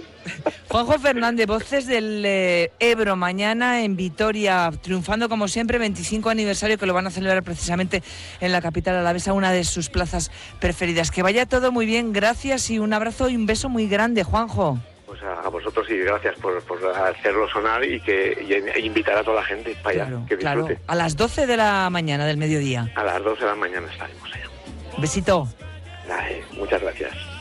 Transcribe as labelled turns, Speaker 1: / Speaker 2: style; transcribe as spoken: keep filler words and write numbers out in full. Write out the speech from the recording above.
Speaker 1: Juanjo Fernández, voces del eh, Ebro, mañana en Vitoria, triunfando como siempre, veinticinco aniversario que lo van a celebrar precisamente en la capital alavesa, una de sus plazas preferidas. Que vaya todo muy bien, gracias y un abrazo y un beso muy grande, Juanjo.
Speaker 2: Pues a, a vosotros y gracias por, por hacerlo sonar y que y, y invitar a toda la gente para
Speaker 1: Claro,
Speaker 2: allá, que disfrute.
Speaker 1: claro. A las doce de la mañana del mediodía.
Speaker 2: A las doce de la mañana estaremos allá.
Speaker 1: Besito.
Speaker 2: Dale, muchas gracias.